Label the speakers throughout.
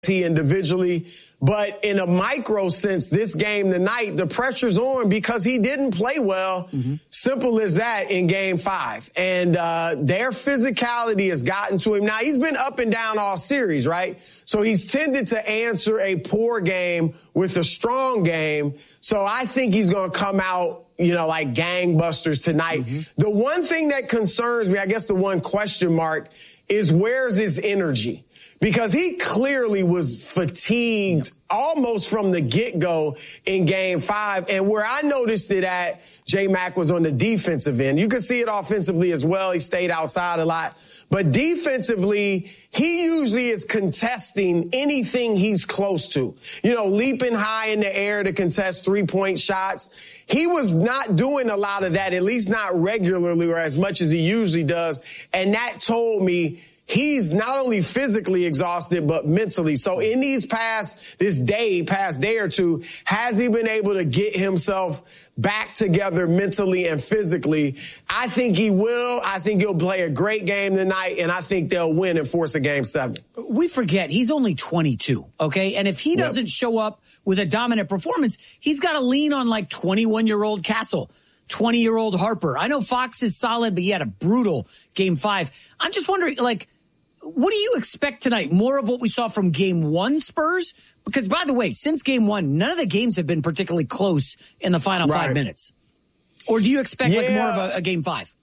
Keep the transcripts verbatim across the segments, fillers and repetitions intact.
Speaker 1: he individually. But in a micro sense, this game tonight, the pressure's on because he didn't play well. Mm-hmm. Simple as that in game five. And uh, their physicality has gotten to him. Now, he's been up and down all series, right? So he's tended to answer a poor game with a strong game. So I think he's going to come out, you know, like gangbusters tonight. Mm-hmm. The one thing that concerns me, I guess the one question mark, is where's his energy? Because he clearly was fatigued yep. almost from the get-go in game five. And where I noticed it at, J-Mac, was on the defensive end. You could see it offensively as well. He stayed outside a lot. But defensively, he usually is contesting anything he's close to. You know, leaping high in the air to contest three-point shots. He was not doing a lot of that, at least not regularly or as much as he usually does. And that told me he's not only physically exhausted, but mentally. So in these past, this day, past day or two, has he been able to get himself back together mentally and physically? I think he will. I think he'll play a great game tonight, and I think they'll win and force a game seven.
Speaker 2: We forget he's only twenty-two, okay? And if he doesn't yep. show up with a dominant performance, he's got to lean on like twenty-one-year-old Castle. twenty-year-old Harper. I know Fox is solid, but he had a brutal game five. I'm just wondering, like, what do you expect tonight? More of what we saw from game one Spurs? Because, by the way, since game one, none of the games have been particularly close in the final right. five minutes. Or do you expect, yeah. like, more of a, a game five?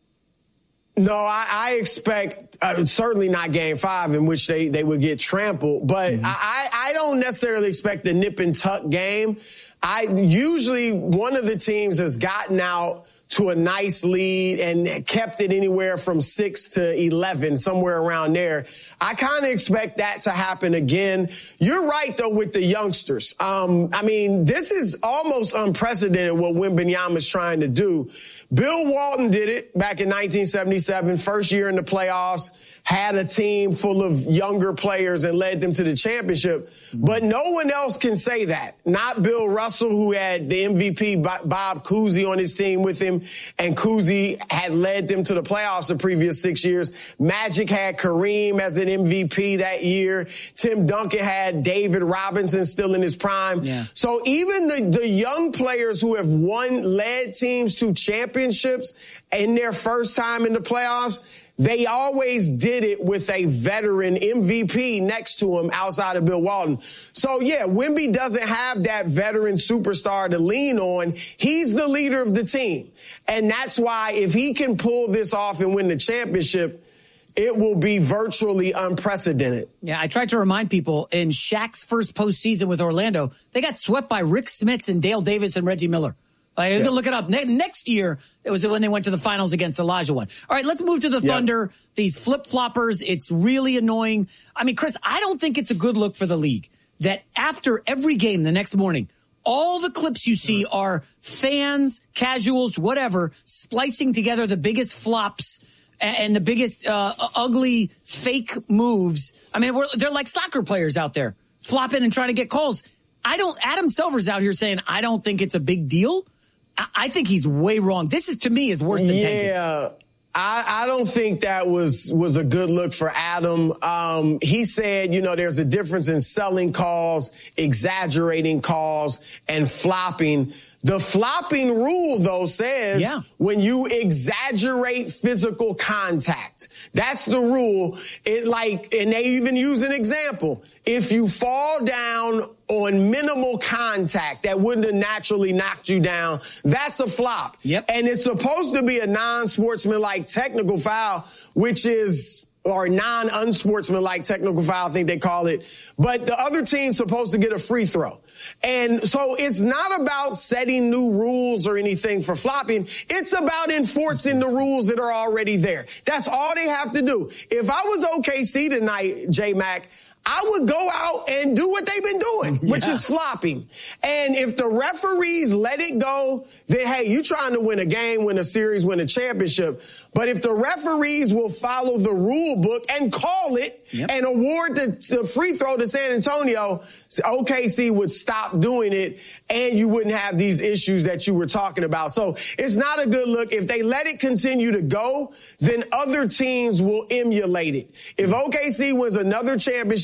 Speaker 1: No, I, I expect uh, certainly not game five in which they, they would get trampled. But mm-hmm. I, I don't necessarily expect a nip and tuck game. I usually one of the teams has gotten out to a nice lead and kept it anywhere from six to eleven, somewhere around there. I kind of expect that to happen again. You're right, though, with the youngsters. Um, I mean, this is almost unprecedented what Wembanyama's trying to do. Bill Walton did it back in nineteen seventy-seven, first year in the playoffs, had a team full of younger players and led them to the championship. But no one else can say that. Not Bill Russell, who had the M V P Bob Cousy on his team with him, and Cousy had led them to the playoffs the previous six years. Magic had Kareem as an M V P that year. Tim Duncan had David Robinson still in his prime. Yeah. So even the, the young players who have won, led teams to championships in their first time in the playoffs, they always did it with a veteran M V P next to him outside of Bill Walton. So, yeah, Wemby doesn't have that veteran superstar to lean on. He's the leader of the team. And that's why if he can pull this off and win the championship, it will be virtually unprecedented.
Speaker 2: Yeah, I tried to remind people in Shaq's first postseason with Orlando, they got swept by Rick Smits and Dale Davis and Reggie Miller. I yeah. can look it up. Ne- next year, it was when they went to the finals against Olajuwon. All right, let's move to the Thunder. Yep. These flip-floppers, it's really annoying. I mean, Chris, I don't think it's a good look for the league that after every game the next morning, all the clips you see are fans, casuals, whatever, splicing together the biggest flops and, and the biggest uh, ugly fake moves. I mean, we're, they're like soccer players out there flopping and trying to get calls. I don't. Adam Silver's out here saying, I don't think it's a big deal. I think he's way wrong. This is, to me, is worse than tanking.
Speaker 1: Yeah, I, I don't think that was was a good look for Adam. Um, he said, you know, there's a difference in selling calls, exaggerating calls, and flopping. The flopping rule, though, says yeah. when you exaggerate physical contact, that's the rule. It like, and they even use an example. If you fall down on minimal contact that wouldn't have naturally knocked you down, that's a flop.
Speaker 2: Yep.
Speaker 1: And it's supposed to be a non-sportsmanlike technical foul, which is, or non-unsportsmanlike technical foul, I think they call it. But the other team's supposed to get a free throw. And so it's not about setting new rules or anything for flopping. It's about enforcing the rules that are already there. That's all they have to do. If I was O K C tonight, J-Mac, I would go out and do what they've been doing, which yeah. is flopping. And if the referees let it go, then, hey, you're trying to win a game, win a series, win a championship. But if the referees will follow the rule book and call it yep. and award the, the free throw to San Antonio, O K C would stop doing it and you wouldn't have these issues that you were talking about. So it's not a good look. If they let it continue to go, then other teams will emulate it. If O K C wins another championship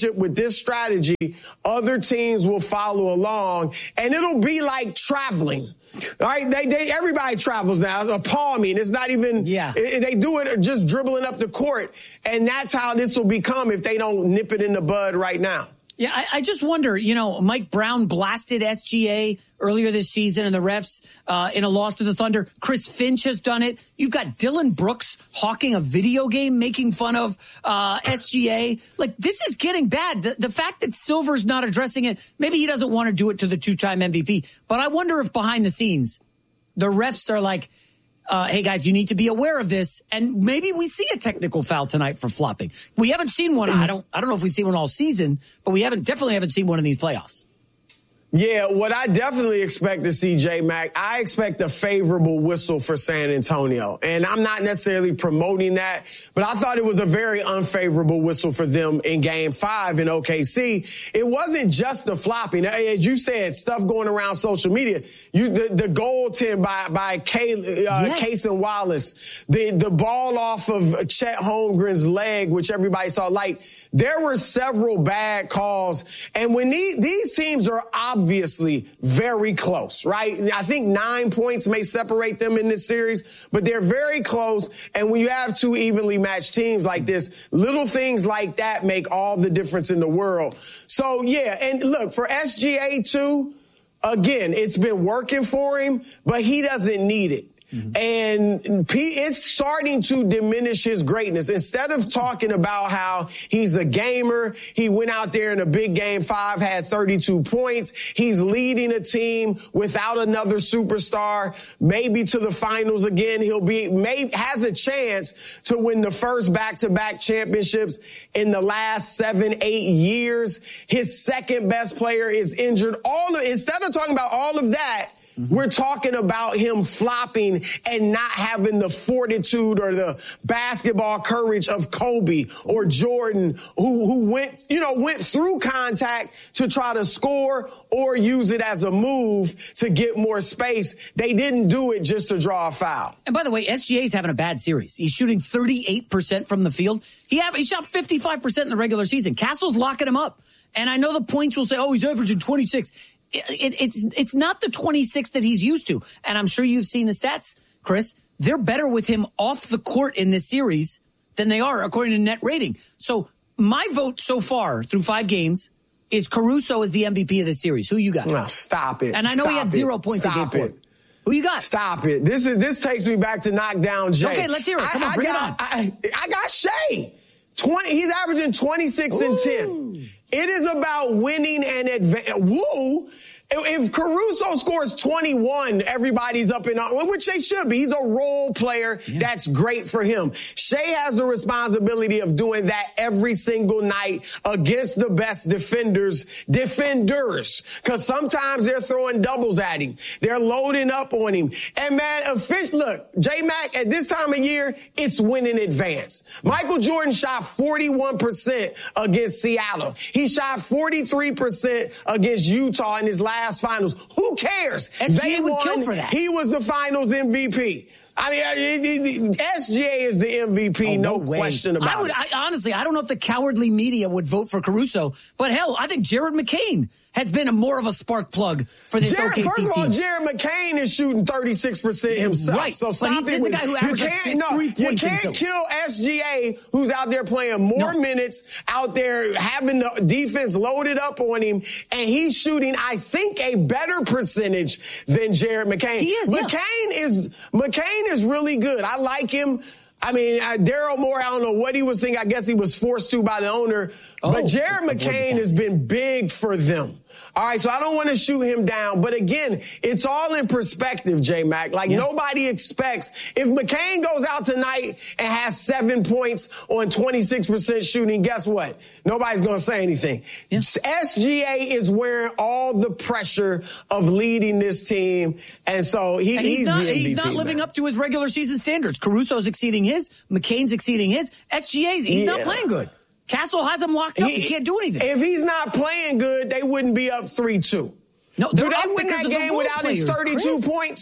Speaker 1: championship with this strategy, other teams will follow along, and it'll be like traveling. All right, they, they everybody travels now. It's appalling. It's not even. Yeah. It, they do it just dribbling up the court, and that's how this will become if they don't nip it in the bud right now.
Speaker 2: Yeah, I, I just wonder, you know, Mike Brown blasted S G A earlier this season and the refs uh, in a loss to the Thunder. Chris Finch has done it. You've got Dylan Brooks hawking a video game, making fun of uh, S G A. Like, this is getting bad. The, the fact that Silver's not addressing it, maybe he doesn't want to do it to the two-time M V P. But I wonder if behind the scenes, the refs are like, Uh, hey, guys, you need to be aware of this. And maybe we see a technical foul tonight for flopping. We haven't seen one. I don't I don't know if we've seen one all season, but we haven't definitely haven't seen one in these playoffs.
Speaker 1: Yeah, what I definitely expect to see, J-Mac, I expect a favorable whistle for San Antonio. And I'm not necessarily promoting that, but I thought it was a very unfavorable whistle for them in game five in O K C. It wasn't just the flopping. As you said, stuff going around social media. You, the, the goaltend by, by Kay, uh, yes. Cason Wallace, the, the ball off of Chet Holmgren's leg, which everybody saw. Like, there were several bad calls. And when these, these teams are obviously very close, right? I think nine points may separate them in this series, but they're very close. And when you have two evenly matched teams like this, little things like that make all the difference in the world. So, yeah, and look, for S G A too, again, it's been working for him, but he doesn't need it. Mm-hmm. And P, it's starting to diminish his greatness. Instead of talking about how he's a gamer, he went out there in a big game five, had thirty-two points. He's leading a team without another superstar, maybe to the finals again. He'll be, may, has a chance to win the first back-to-back championships in the last seven, eight years. His second best player is injured. All of, instead of talking about all of that, mm-hmm. we're talking about him flopping and not having the fortitude or the basketball courage of Kobe or Jordan, who, who went, you know, went through contact to try to score or use it as a move to get more space. They didn't do it just to draw a foul.
Speaker 2: And by the way, S G A's having a bad series. He's shooting thirty-eight percent from the field. He, have, he shot fifty-five percent in the regular season. Castle's locking him up. And I know the points will say, oh, he's averaging twenty-six. It, it, it's it's not the twenty-six that he's used to. And I'm sure you've seen the stats, Chris. They're better with him off the court in this series than they are according to net rating. So my vote so far through five games is Caruso as the M V P of this series. Who you got?
Speaker 1: No, stop it.
Speaker 2: And I know
Speaker 1: stop
Speaker 2: he had zero
Speaker 1: it.
Speaker 2: points
Speaker 1: stop
Speaker 2: in game four.
Speaker 1: It.
Speaker 2: Who you got?
Speaker 1: Stop it. This is this takes me back to Knockdown Jay.
Speaker 2: Okay, let's hear it. Come on, I, bring
Speaker 1: I got,
Speaker 2: it on.
Speaker 1: I, I got Shea. twenty, he's averaging twenty-six Ooh. And ten. It is about winning and advance. Woo! If Caruso scores twenty-one, everybody's up in arms, which they should be. He's a role player. Yeah. That's great for him. Shea has the responsibility of doing that every single night against the best defenders, defenders, because sometimes they're throwing doubles at him. They're loading up on him. And man, a fish, look, J-Mac, at this time of year, it's win in advance. Michael Jordan shot forty-one percent against Seattle. He shot forty-three percent against Utah in his last Last finals. Who cares?
Speaker 2: S G A they would won. Kill for that.
Speaker 1: He was the finals M V P. I mean, S G A is the M V P, oh, no, no question about
Speaker 2: I would,
Speaker 1: it.
Speaker 2: I, honestly, I don't know if the cowardly media would vote for Caruso, but hell, I think Jared McCain has been a more of a spark plug for this
Speaker 1: Jared,
Speaker 2: O K C
Speaker 1: first
Speaker 2: team.
Speaker 1: First of all, Jared McCain is shooting thirty-six percent himself.
Speaker 2: Right.
Speaker 1: So stop
Speaker 2: but he,
Speaker 1: it.
Speaker 2: This is a guy who averages
Speaker 1: you can't, no,
Speaker 2: three points.
Speaker 1: You can't kill S G A, who's out there playing more no. minutes, out there having the defense loaded up on him, and he's shooting, I think, a better percentage than Jared McCain.
Speaker 2: He is,
Speaker 1: McCain
Speaker 2: yeah.
Speaker 1: is McCain is really good. I like him. I mean, uh, Daryl Moore, I don't know what he was thinking. I guess he was forced to by the owner. Oh, but Jared McCain has been big for them. All right, so I don't want to shoot him down. But again, it's all in perspective, J-Mac. Like, yeah. nobody expects. If McCain goes out tonight and has seven points on twenty-six percent shooting, guess what? Nobody's going to say anything. Yeah. S G A is wearing all the pressure of leading this team. And so he,
Speaker 2: and he's,
Speaker 1: he's,
Speaker 2: not,
Speaker 1: the M V P,
Speaker 2: he's not living
Speaker 1: man.
Speaker 2: up to his regular season standards. Caruso's exceeding his. McCain's exceeding his. S G A's, he's yeah. not playing good. Castle has him locked up. He, he can't do anything.
Speaker 1: If he's not playing good, they wouldn't be up three two.
Speaker 2: No, they're
Speaker 1: Do
Speaker 2: up
Speaker 1: they win that game without
Speaker 2: players,
Speaker 1: his thirty-two
Speaker 2: Chris.
Speaker 1: points?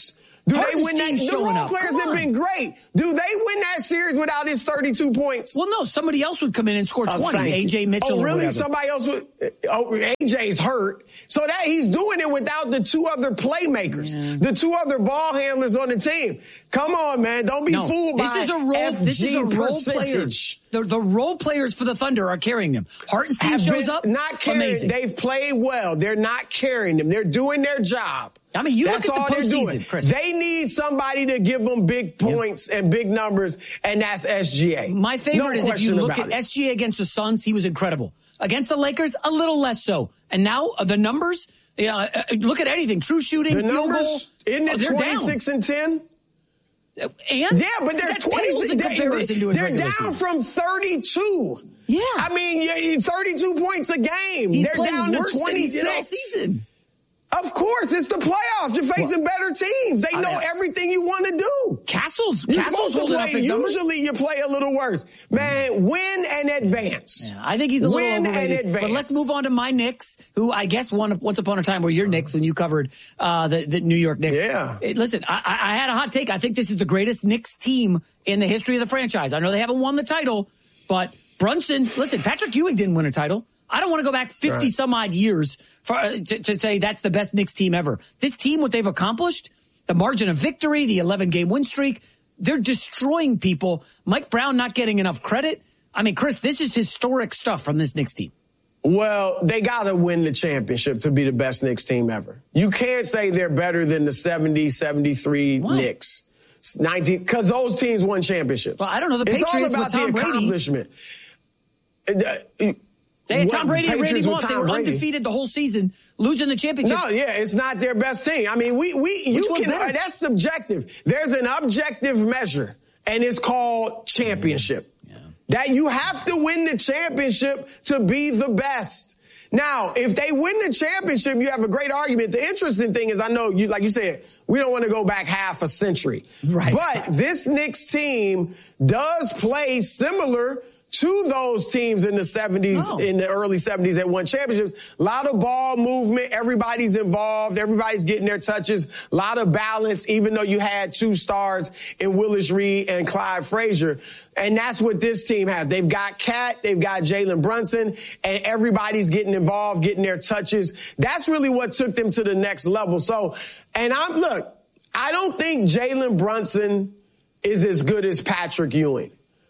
Speaker 1: Do
Speaker 2: Harden's
Speaker 1: they win that?
Speaker 2: team's
Speaker 1: The
Speaker 2: showing
Speaker 1: role
Speaker 2: up.
Speaker 1: players
Speaker 2: Come
Speaker 1: have
Speaker 2: on.
Speaker 1: been great. Do they win that series without his thirty-two points?
Speaker 2: Well, no, somebody else would come in and score
Speaker 1: Oh,
Speaker 2: twenty.
Speaker 1: thank
Speaker 2: A J
Speaker 1: you.
Speaker 2: Mitchell
Speaker 1: Oh,
Speaker 2: or
Speaker 1: really?
Speaker 2: whatever.
Speaker 1: Somebody else would. Oh, A J's hurt. So that he's doing it without the two other playmakers,
Speaker 2: Yeah.
Speaker 1: the two other ball handlers on the team. Come on, man. Don't be
Speaker 2: No,
Speaker 1: fooled
Speaker 2: this
Speaker 1: by
Speaker 2: is a role.
Speaker 1: F G
Speaker 2: This is a role
Speaker 1: percentage.
Speaker 2: player. The, the role players for the Thunder are carrying them. Harten's team
Speaker 1: Have
Speaker 2: shows
Speaker 1: been
Speaker 2: up.
Speaker 1: Not carrying.
Speaker 2: Amazing.
Speaker 1: They've played well. They're not carrying them. They're doing their job.
Speaker 2: I mean, you
Speaker 1: that's
Speaker 2: look at
Speaker 1: all
Speaker 2: the
Speaker 1: they're doing.
Speaker 2: postseason, Chris.
Speaker 1: They need somebody to give them big points yeah. and big numbers, and that's S G A.
Speaker 2: My favorite
Speaker 1: no
Speaker 2: is if you look at
Speaker 1: it.
Speaker 2: S G A against the Suns, he was incredible. Against the Lakers, a little less so. And now uh, the numbers, yeah, uh, look at anything. True shooting,
Speaker 1: the
Speaker 2: field
Speaker 1: numbers,
Speaker 2: goal.
Speaker 1: Isn't it
Speaker 2: oh,
Speaker 1: twenty-six and ten?
Speaker 2: And?
Speaker 1: Yeah, but they're
Speaker 2: that
Speaker 1: twenty-six.
Speaker 2: in comparison
Speaker 1: they,
Speaker 2: to his
Speaker 1: they're
Speaker 2: regular
Speaker 1: down
Speaker 2: season.
Speaker 1: from thirty-two.
Speaker 2: Yeah.
Speaker 1: I mean, thirty-two points a game.
Speaker 2: He's
Speaker 1: they're
Speaker 2: playing
Speaker 1: down to
Speaker 2: worse than he
Speaker 1: twenty-six.
Speaker 2: did all season.
Speaker 1: Of course, it's the playoffs. You're facing well, better teams. They
Speaker 2: I
Speaker 1: know
Speaker 2: mean,
Speaker 1: everything you want to do.
Speaker 2: Castle's,
Speaker 1: You're
Speaker 2: Castle's
Speaker 1: supposed to
Speaker 2: holding
Speaker 1: play.
Speaker 2: up his
Speaker 1: Usually,
Speaker 2: numbers.
Speaker 1: you play a little worse. Man, win and advance.
Speaker 2: Yeah, I think he's a little
Speaker 1: win
Speaker 2: overrated.
Speaker 1: and advance.
Speaker 2: But let's move on to my Knicks, who I guess won once upon a time were your Knicks when you covered uh, the, the New York Knicks.
Speaker 1: Yeah.
Speaker 2: Hey, listen, I, I had a hot take. I think this is the greatest Knicks team in the history of the franchise. I know they haven't won the title, but Brunson, listen, Patrick Ewing didn't win a title. I don't want to go back fifty right. some odd years for, uh, to, to say that's the best Knicks team ever. This team, what they've accomplished, the margin of victory, the eleven game win streak, they're destroying people. Mike Brown not getting enough credit. I mean, Chris, this is historic stuff from this Knicks team.
Speaker 1: Well, they got to win the championship to be the best Knicks team ever. You can't say they're better than the seventy, seventy-three
Speaker 2: what?
Speaker 1: Knicks. nineteen, because those teams won championships.
Speaker 2: Well, I don't know. The
Speaker 1: it's
Speaker 2: Patriots
Speaker 1: all about
Speaker 2: with Tom
Speaker 1: the
Speaker 2: Brady.
Speaker 1: accomplishment.
Speaker 2: They had Tom Brady and Randy
Speaker 1: Patriots with
Speaker 2: Moss. They
Speaker 1: Tom
Speaker 2: were
Speaker 1: Brady.
Speaker 2: undefeated the whole season, losing the championship.
Speaker 1: No, yeah, it's not their best team. I mean, we we
Speaker 2: Which
Speaker 1: you
Speaker 2: one's
Speaker 1: can
Speaker 2: better?
Speaker 1: that's subjective. There's an objective measure, and it's called championship.
Speaker 2: Yeah.
Speaker 1: That you have to win the championship to be the best. Now, if they win the championship, you have a great argument. The interesting thing is, I know you, like you said, we don't want to go back half a century.
Speaker 2: Right.
Speaker 1: But this Knicks team does play similar to those teams in the seventies,
Speaker 2: Oh.
Speaker 1: in the early seventies that won championships. A lot of ball movement. Everybody's involved. Everybody's getting their touches. A lot of balance, even though you had two stars in Willis Reed and Clyde Frazier. And that's what this team has. They've got Cat, they've got Jalen Brunson, and everybody's getting involved, getting their touches. That's really what took them to the next level. So, and I'm, look, I don't think Jalen Brunson is as good as Patrick Ewing.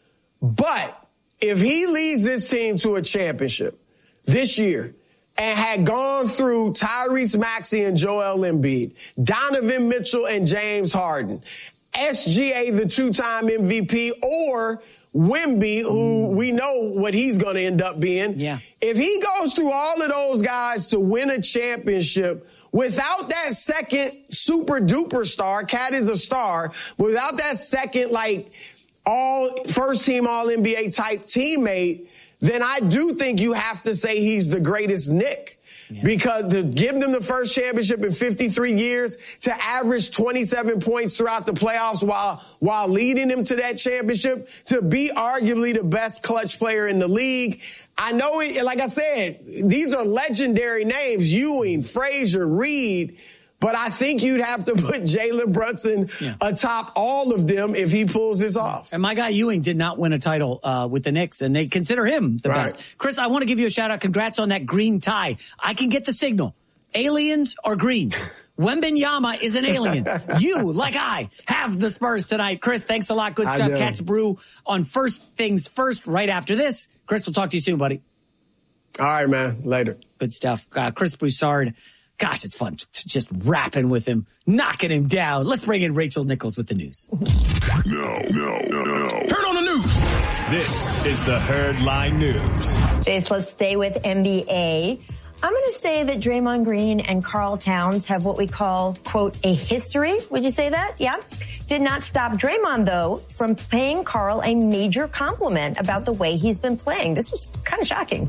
Speaker 1: But if he leads this team to a championship this year and had gone through Tyrese Maxey and Joel Embiid, Donovan Mitchell and James Harden, S G A, the two-time M V P, or Wemby, who we know what he's going to end up being.
Speaker 2: Yeah.
Speaker 1: If he goes through all of those guys to win a championship without that second super-duper star, Cat is a star, without that second, like, all first team all N B A type teammate, then I do think you have to say he's the greatest Knick. Yeah. Because to give them the first championship in fifty-three years, to average twenty-seven points throughout the playoffs while while leading them to that championship, to be arguably the best clutch player in the league. I know it, like I said, these are legendary names, Ewing, Frazier, Reed. But I think you'd have to put Jalen Brunson yeah. atop all of them if he pulls this off.
Speaker 2: And my guy Ewing did not win a title uh, with the Knicks, and they consider him the
Speaker 1: right.
Speaker 2: best. Chris, I want to give you a shout-out. Congrats on that green tie. I can get the signal. Aliens are green. Wembanyama is an alien. You, like I, have the Spurs tonight. Chris, thanks a lot. Good stuff. Catch Brew on First Things First right after this. Chris, we'll talk to you soon, buddy.
Speaker 1: All right, man. Later.
Speaker 2: Good stuff. Uh, Chris Broussard. Gosh, it's fun just rapping with him, knocking him down. Let's bring in Rachel Nichols with the news.
Speaker 3: No, no, no, no. Turn on the news. This is the Herd Line News.
Speaker 4: Jace, let's stay with N B A. I'm going to say that Draymond Green and Karl Towns have what we call, quote, a history. Would you say that? Yeah. Did not stop Draymond, though, from paying Karl a major compliment about the way he's been playing. This was kind of shocking.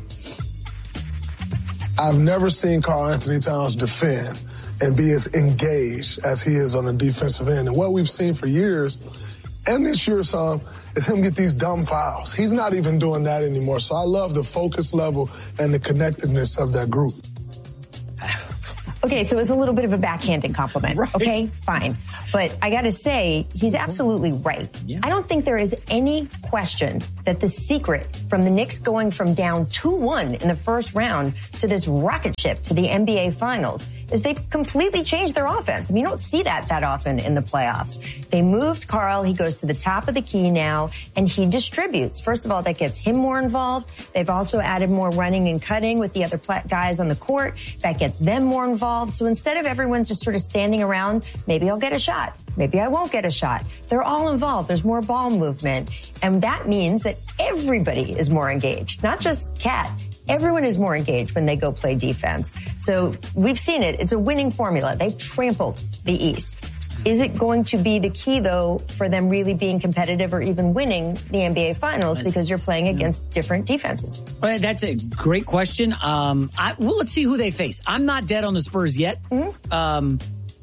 Speaker 5: I've never seen Karl Anthony Towns defend and be as engaged as he is on the defensive end. And what we've seen for years, and this year some, is him get these dumb fouls. He's not even doing that anymore. So I love the focus level and the connectedness of that group.
Speaker 4: Okay, so it's a little bit of a backhanded compliment.
Speaker 2: Right.
Speaker 4: Okay, fine. But I got to say, he's absolutely right. Yeah. I don't think there is any question that the secret from the Knicks going from down two one in the first round to this rocket ship to the N B A Finals is they've completely changed their offense. I mean, you don't see that that often in the playoffs. They moved Karl. He goes to the top of the key now, and he distributes. First of all, that gets him more involved. They've also added more running and cutting with the other guys on the court. That gets them more involved. So instead of everyone just sort of standing around, maybe I'll get a shot. Maybe I won't get a shot. They're all involved. There's more ball movement. And that means that everybody is more engaged, not just Cat. Everyone is more engaged when they go play defense. So we've seen it. It's a winning formula. They've trampled the East. Is it going to be the key, though, for them really being competitive or even winning the N B A Finals that's, because you're playing against yeah. different defenses?
Speaker 2: Well, that's a great question. Um, I, well, let's see who they face. I'm not dead on the Spurs yet. Mm-hmm. Um,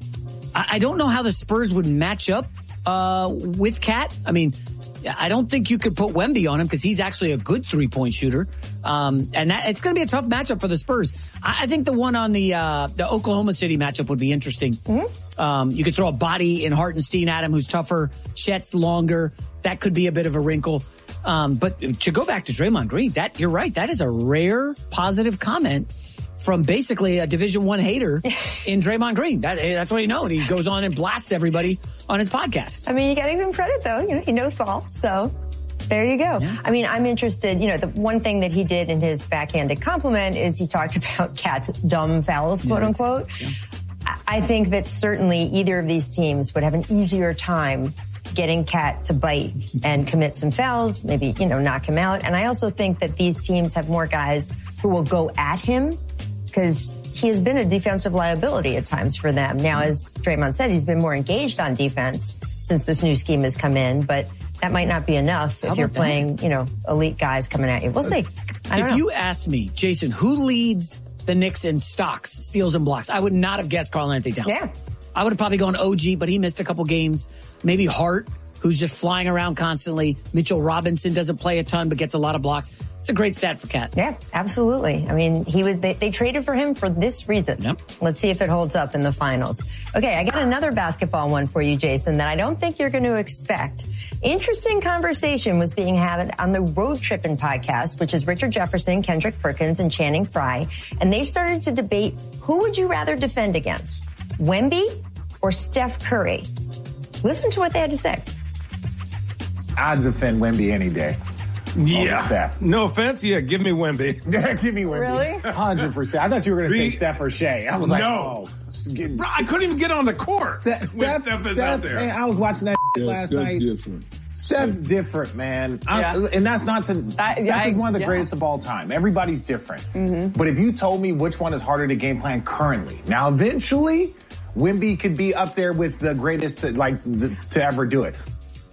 Speaker 2: I, I don't know how the Spurs would match up uh, with Cat. I mean, I don't think you could put Wemby on him because he's actually a good three-point shooter. Um, and that, it's going to be a tough matchup for the Spurs. I, I think the one on the uh, the Oklahoma City matchup would be interesting. Mm-hmm. Um, you could throw a body in Hartenstein at him who's tougher. Chet's longer. That could be a bit of a wrinkle. Um, but to go back to Draymond Green, that you're right. That is a rare positive comment from basically a Division One hater in Draymond Green. That, that's what he knows. He goes on and blasts everybody on his podcast.
Speaker 4: I mean, you got to give him credit, though. You know, he knows ball. So there you go. Yeah. I mean, I'm interested. You know, the one thing that he did in his backhanded compliment is he talked about Cat's dumb fouls, quote yeah, unquote. Yeah. I think that certainly either of these teams would have an easier time getting Cat to bite and commit some fouls, maybe, you know, knock him out. And I also think that these teams have more guys who will go at him because he has been a defensive liability at times for them. Now, as Draymond said, he's been more engaged on defense since this new scheme has come in, but that might not be enough if you're playing, you know, elite guys coming at you. We'll see. I don't
Speaker 2: if
Speaker 4: know.
Speaker 2: you ask me, Jason, who leads the Knicks in stocks, steals, and blocks, I would not have guessed Karl-Anthony Towns.
Speaker 4: Yeah.
Speaker 2: I would have probably gone O G, but he missed a couple games. Maybe Hart, who's just flying around constantly. Mitchell Robinson doesn't play a ton, but gets a lot of blocks. It's a great stat for Cat.
Speaker 4: Yeah, absolutely. I mean, he was. They, they traded for him for this reason.
Speaker 2: Yep.
Speaker 4: Let's see if it holds up in the finals. Okay, I got another basketball one for you, Jason, that I don't think you're going to expect. Interesting conversation was being had on the Road Trippin' podcast, which is Richard Jefferson, Kendrick Perkins, and Channing Frye. And they started to debate, who would you rather defend against, Wemby or Steph Curry? Listen to what they had to say.
Speaker 6: I'd defend Wemby any day.
Speaker 7: Yeah. No offense. Yeah, give me Wemby.
Speaker 6: Yeah, give me Wemby.
Speaker 4: Really?
Speaker 6: one hundred percent. I thought you were going to say Steph or Shea. I was like,
Speaker 7: no.
Speaker 6: oh. Get,
Speaker 7: Bro, I couldn't even get on the court.
Speaker 6: Steph, Steph,
Speaker 7: Steph is
Speaker 6: Steph,
Speaker 7: out there.
Speaker 6: Man, I was watching that
Speaker 8: yeah,
Speaker 6: last
Speaker 8: Steph
Speaker 6: night.
Speaker 8: Different.
Speaker 6: Steph, Steph different, man. Yeah. And that's not to, that, Steph I, is one of the yeah. greatest of all time. Everybody's different. Mm-hmm. But if you told me which one is harder to game plan currently, now eventually, Wemby could be up there with the greatest to, like the, to ever do it.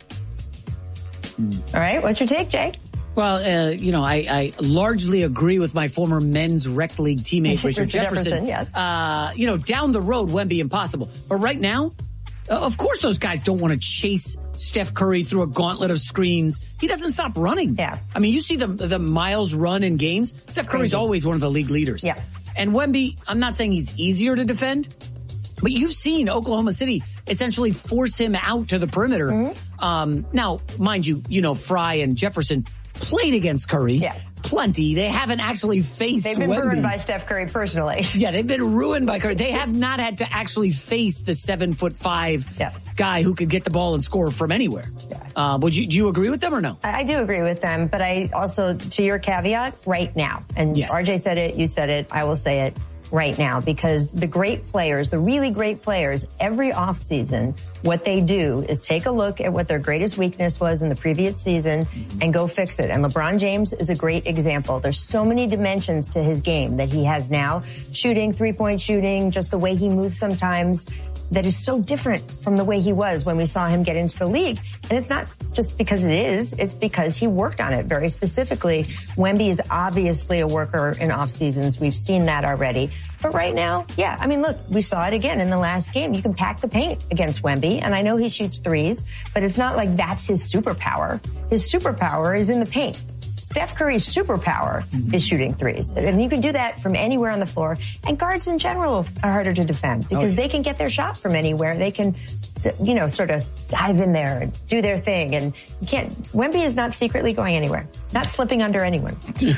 Speaker 4: All right, what's your take, Jay?
Speaker 2: Well, uh, you know, I, I largely agree with my former men's rec league teammate, Richard Jefferson.
Speaker 4: Jefferson yes.
Speaker 2: uh, you know, down the road, Wemby impossible. But right now, uh, of course those guys don't want to chase Steph Curry through a gauntlet of screens. He doesn't stop running.
Speaker 4: Yeah.
Speaker 2: I mean, you see the the miles run in games. Steph Curry's always one of the league leaders.
Speaker 4: Yeah.
Speaker 2: And Wemby, I'm not saying he's easier to defend, but you've seen Oklahoma City essentially force him out to the perimeter. Mm-hmm. Um, now, mind you, you know, Frye and Jefferson played against Curry.
Speaker 4: Yes.
Speaker 2: Plenty. They haven't actually faced
Speaker 4: They've been
Speaker 2: Wemby.
Speaker 4: ruined by Steph Curry personally.
Speaker 2: Yeah, they've been ruined by Curry. They have not had to actually face the seven foot five
Speaker 4: yes.
Speaker 2: guy who could get the ball and score from anywhere. Yeah. Uh, would you, do you agree with them or no?
Speaker 4: I, I do agree with them, but I also, to your caveat, right now. And
Speaker 2: yes.
Speaker 4: R J said it, you said it, I will say it. Right now, because the great players, the really great players, every offseason, what they do is take a look at what their greatest weakness was in the previous season and go fix it. And LeBron James is a great example. There's so many dimensions to his game that he has now. Shooting, three-point shooting, just the way he moves sometimes, that is so different from the way he was when we saw him get into the league. And it's not just because it is, it's because he worked on it very specifically. Wemby is obviously a worker in off seasons. We've seen that already. But right now, yeah, I mean, look, we saw it again in the last game. You can pack the paint against Wemby, and I know he shoots threes, but it's not like that's his superpower. His superpower is in the paint. Steph Curry's superpower mm-hmm. is shooting threes. And you can do that from anywhere on the floor. And guards in general are harder to defend because oh, yeah. they can get their shot from anywhere. They can, you know, sort of dive in there and do their thing. And you can't, Wemby is not secretly going anywhere, not slipping under anyone.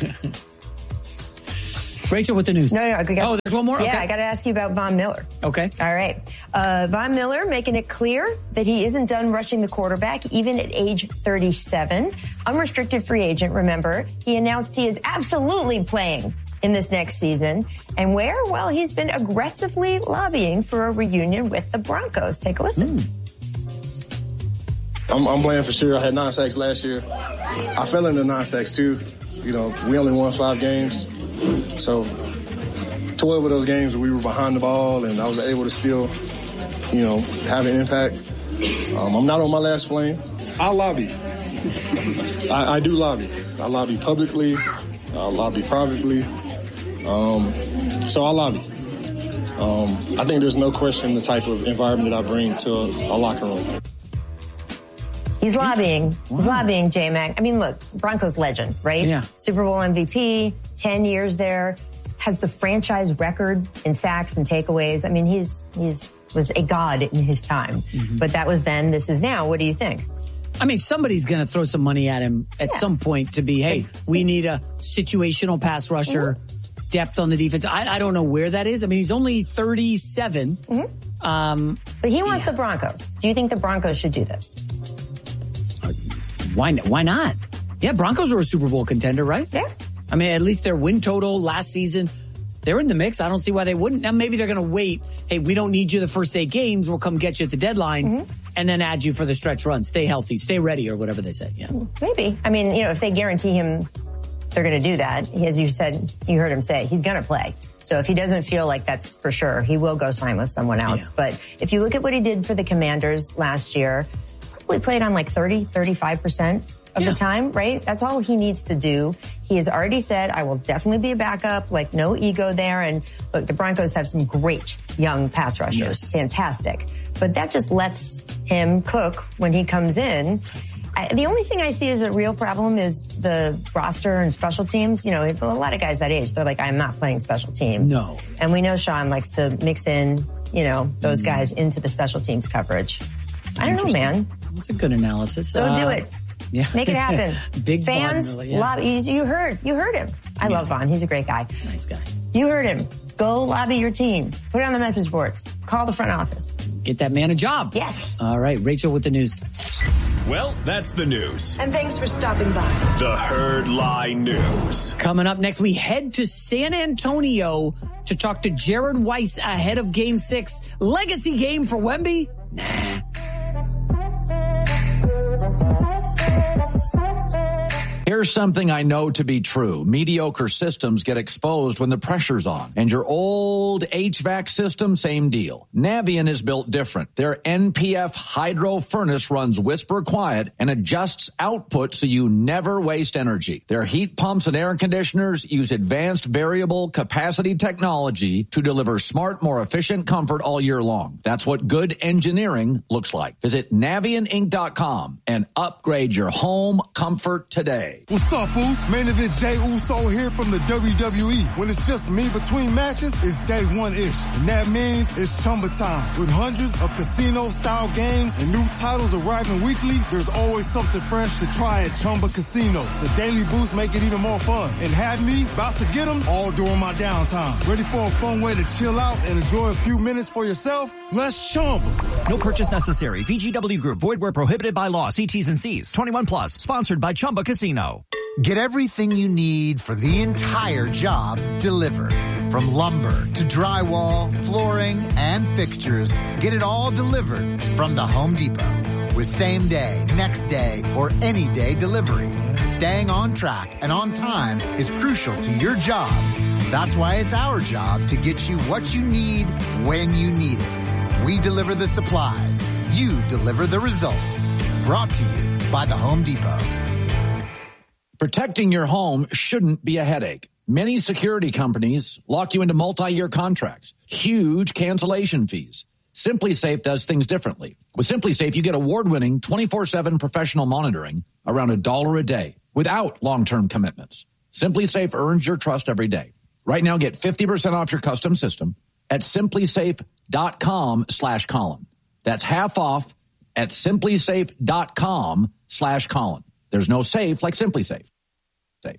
Speaker 2: Rachel with the news.
Speaker 4: No, no, no.
Speaker 2: Oh, there's one more?
Speaker 4: Yeah,
Speaker 2: okay.
Speaker 4: I got to ask you about Von Miller.
Speaker 2: Okay.
Speaker 4: All right. Uh, Von Miller making it clear that he isn't done rushing the quarterback, even at age thirty-seven. Unrestricted free agent, remember. He announced he is absolutely playing in this next season. And where? Well, he's been aggressively lobbying for a reunion with the Broncos. Take a listen. Mm.
Speaker 8: I'm, I'm playing for sure. I had nine sacks last year. I fell into nine sacks too. You know, we only won five games. So twelve of those games we were behind the ball and I was able to still, you know, have an impact. Um, I'm not on my last plane. I lobby. I, I do lobby. I lobby publicly. I lobby privately. Um, so I lobby. Um, I think there's no question the type of environment that I bring to a, a locker room.
Speaker 4: He's lobbying. Wow. He's lobbying, J-Mac. I mean, look, Broncos legend, right?
Speaker 2: Yeah.
Speaker 4: Super Bowl M V P, ten years there, has the franchise record in sacks and takeaways. I mean, he's he's was a god in his time. Mm-hmm. But that was then, this is now. What do you think?
Speaker 2: I mean, somebody's going to throw some money at him at yeah. some point to be, hey, we need a situational pass rusher, mm-hmm. depth on the defense. I, I don't know where that is. I mean, he's only thirty-seven. Mm-hmm. Um,
Speaker 4: but he wants
Speaker 2: yeah.
Speaker 4: the Broncos. Do you think the Broncos should do this?
Speaker 2: Why, why not? Yeah, Broncos were a Super Bowl contender, right?
Speaker 4: Yeah.
Speaker 2: I mean, at least their win total last season, they're in the mix. I don't see why they wouldn't. Now, maybe they're going to wait. Hey, we don't need you the first eight games. We'll come get you at the deadline mm-hmm. and then add you for the stretch run. Stay healthy, stay ready, or whatever they say. Yeah.
Speaker 4: Maybe. I mean, you know, if they guarantee him they're going to do that, as you said, you heard him say, he's going to play. So if he doesn't feel like that's for sure, he will go sign with someone else. Yeah. But if you look at what he did for the Commanders last year, probably played on like thirty, thirty-five percent of yeah. the time, right? That's all he needs to do. He has already said, I will definitely be a backup, like no ego there. And look, the Broncos have some great young pass rushers. Yes. Fantastic. But that just lets him cook when he comes in. I, the only thing I see as a real problem is the roster and special teams. You know, a lot of guys that age, they're like, I'm not playing special teams.
Speaker 2: No.
Speaker 4: And we know Sean likes to mix in, you know, those mm. guys into the special teams coverage. I don't know, man.
Speaker 2: That's a good analysis.
Speaker 4: Go
Speaker 2: uh,
Speaker 4: do it.
Speaker 2: Yeah.
Speaker 4: Make it happen.
Speaker 2: Big
Speaker 4: fans
Speaker 2: Von Miller, yeah.
Speaker 4: lobby. You, you heard, you heard him. I yeah. love Von. He's a great guy.
Speaker 2: Nice guy.
Speaker 4: You heard him. Go lobby your team. Put it on the message boards. Call the front office.
Speaker 2: Get that man a job.
Speaker 4: Yes.
Speaker 2: All right, Rachel with the news.
Speaker 3: Well, that's the news.
Speaker 9: And thanks for stopping by.
Speaker 3: The Herd Lie News.
Speaker 2: Coming up next, we head to San Antonio to talk to Jared Weiss ahead of Game Six. Legacy game for Wemby? Nah.
Speaker 10: Here's something I know to be true. Mediocre systems get exposed when the pressure's on. And your old H V A C system, same deal. Navien is built different. Their N P F hydro furnace runs whisper quiet and adjusts output so you never waste energy. Their heat pumps and air conditioners use advanced variable capacity technology to deliver smart, more efficient comfort all year long. That's what good engineering looks like. Visit Navien Inc dot com and upgrade your home comfort today.
Speaker 11: What's up, Uso? Main event Jey Uso here from the W W E. When it's just me between matches, it's day one-ish. And that means it's Chumba time. With hundreds of casino-style games and new titles arriving weekly, there's always something fresh to try at Chumba Casino. The Daily Boost make it even more fun. And have me about to get them all during my downtime. Ready for a fun way to chill out and enjoy a few minutes for yourself? Let's Chumba.
Speaker 12: No purchase necessary. V G W Group. Void where prohibited by law. See T's and C's. twenty-one plus. Sponsored by Chumba Casino.
Speaker 13: Get everything you need for the entire job delivered. From lumber to drywall, flooring, and fixtures, get it all delivered from the Home Depot. With same day, next day, or any day delivery, staying on track and on time is crucial to your job. That's why it's our job to get you what you need when you need it. We deliver the supplies. You deliver the results. Brought to you by the Home Depot.
Speaker 10: Protecting your home shouldn't be a headache. Many security companies lock you into multi-year contracts, huge cancellation fees. SimpliSafe does things differently. With SimpliSafe, you get award-winning twenty-four seven professional monitoring around a dollar a day without long-term commitments. SimpliSafe earns your trust every day. Right now, get fifty percent off your custom system at simplysafe.com slash Colin. That's half off at simplysafe.com slash Colin. There's no safe like SimpliSafe. Safe.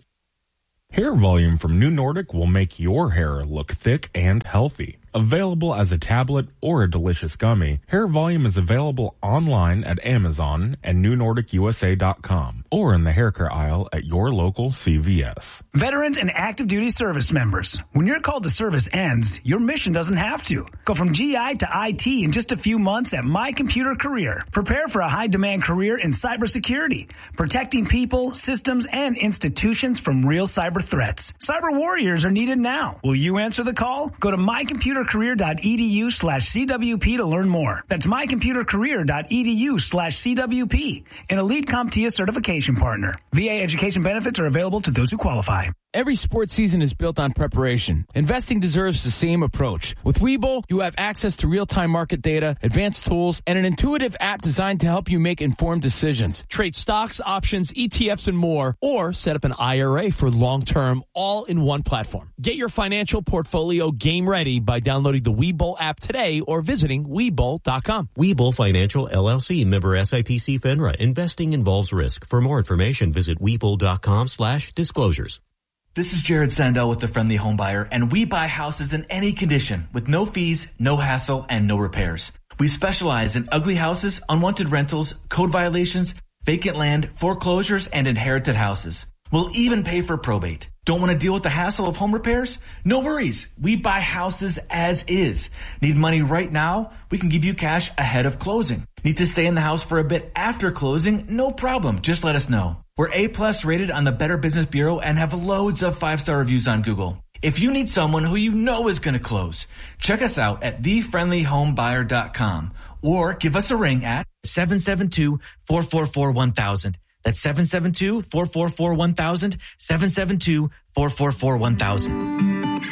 Speaker 9: Hair volume from New Nordic will make your hair look thick and healthy. Available as a tablet or a delicious gummy, Hair Volume is available online at Amazon and new nordic u s a dot com or in the hair care aisle at your local C V S.
Speaker 14: Veterans and active duty service members, when your call to service ends, your mission doesn't have to. Go from G I to I T in just a few months at My Computer Career. Prepare for a high-demand career in cybersecurity, protecting people, systems, and institutions from real cyber threats. Cyber warriors are needed now. Will you answer the call? Go to my computer career dot e d u slash c w p to learn more. That's my computer career dot e d u slash c w p, an Elite CompTIA certification partner. V A education benefits are available to those who qualify.
Speaker 15: Every sports season is built on preparation. Investing deserves the same approach. With Webull, you have access to real-time market data, advanced tools, and an intuitive app designed to help you make informed decisions. Trade stocks, options, E T Fs, and more, or set up an I R A for long-term, all in one platform. Get your financial portfolio game ready by downloading the Webull app today or visiting Webull dot com.
Speaker 16: Webull Financial, L L C, member S I P C FINRA. Investing involves risk. For more information, visit Webull dot com slash disclosures.
Speaker 17: This is Jared Sandell with The Friendly Home Buyer, and we buy houses in any condition with no fees, no hassle, and no repairs. We specialize in ugly houses, unwanted rentals, code violations, vacant land, foreclosures, and inherited houses. We'll even pay for probate. Don't want to deal with the hassle of home repairs? No worries. We buy houses as is. Need money right now? We can give you cash ahead of closing. Need to stay in the house for a bit after closing? No problem. Just let us know. We're A-plus rated on the Better Business Bureau and have loads of five-star reviews on Google. If you need someone who you know is going to close, check us out at the friendly home buyer dot com or give us a ring at
Speaker 18: seven seven two, four four four, one thousand. That's seven seven two, four four four, one thousand, seven seven two, four four four, one thousand.